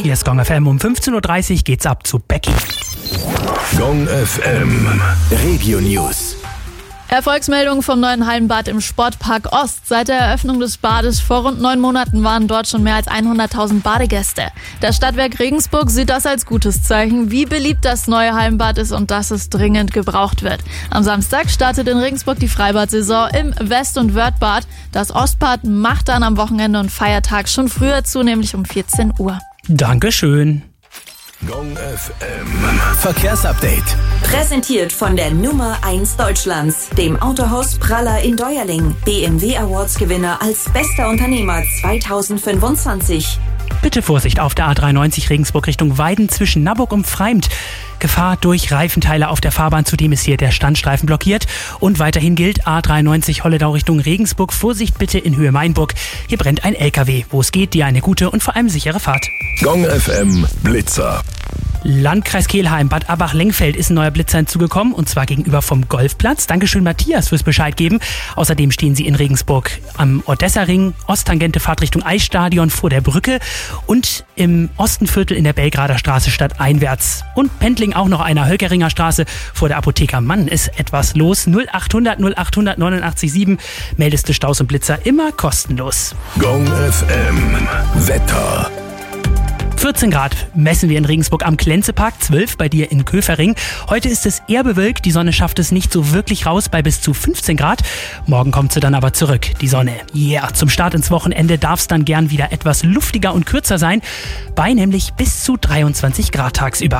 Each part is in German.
Hier ist Gong FM. Um 15.30 Uhr geht's ab zu Becky. Gong FM Regio News. Erfolgsmeldung vom neuen Hallenbad im Sportpark Ost. Seit der Eröffnung des Bades vor rund 9 Monaten waren dort schon mehr als 100.000 Badegäste. Das Stadtwerk Regensburg sieht das als gutes Zeichen, wie beliebt das neue Hallenbad ist und dass es dringend gebraucht wird. Am Samstag startet in Regensburg die Freibad-Saison im West- und Wörthbad. Das Ostbad macht dann am Wochenende und Feiertag schon früher zu, nämlich um 14 Uhr. Dankeschön. Gong FM Verkehrsupdate. Präsentiert von der Nummer 1 Deutschlands, dem Autohaus Praller in Deuerling. BMW Awards Gewinner als bester Unternehmer 2025. Bitte Vorsicht auf der A93 Regensburg Richtung Weiden zwischen Naburg und Freimt. Gefahr durch Reifenteile auf der Fahrbahn, zudem ist hier der Standstreifen blockiert. Und weiterhin gilt A93 Holledau Richtung Regensburg. Vorsicht bitte in Höhe Mainburg. Hier brennt ein LKW. Wo es geht, dir eine gute und vor allem sichere Fahrt. Gong FM Blitzer. Landkreis Kelheim, Bad Abbach-Lengfeld ist ein neuer Blitzer hinzugekommen und zwar gegenüber vom Golfplatz. Dankeschön Matthias fürs Bescheid geben. Außerdem stehen sie in Regensburg am Odessa-Ring, Osttangente Fahrtrichtung Eisstadion vor der Brücke und im Ostenviertel in der Belgrader Straße stadteinwärts. Und Pendling auch noch einer Höllgeringer Straße vor der Apotheker. Mann, ist etwas los. 0800 0800 89,7. Meldest du Staus und Blitzer immer kostenlos. Gong FM Wetter. 14 Grad messen wir in Regensburg am Klenzepark, 12 bei dir in Köfering. Heute ist es eher bewölkt, die Sonne schafft es nicht so wirklich raus bei bis zu 15 Grad. Morgen kommt sie dann aber zurück, die Sonne. Yeah, zum Start ins Wochenende darf es dann gern wieder etwas luftiger und kürzer sein, bei nämlich bis zu 23 Grad tagsüber.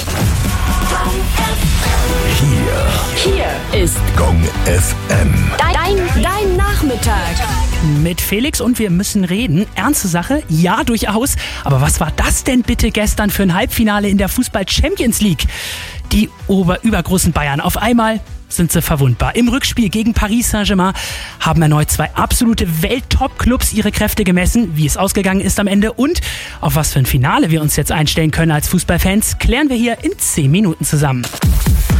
Hier ist Gong FM. dein Nachmittag. Mit Felix und wir müssen reden. Ernste Sache? Ja, durchaus. Aber was war das denn bitte gestern für ein Halbfinale in der Fußball-Champions League? Die übergroßen Bayern auf einmal sind sie verwundbar. Im Rückspiel gegen Paris Saint-Germain haben erneut 2 absolute Welt-Top-Clubs ihre Kräfte gemessen. Wie es ausgegangen ist am Ende und auf was für ein Finale wir uns jetzt einstellen können als Fußballfans, klären wir hier in 10 Minuten zusammen.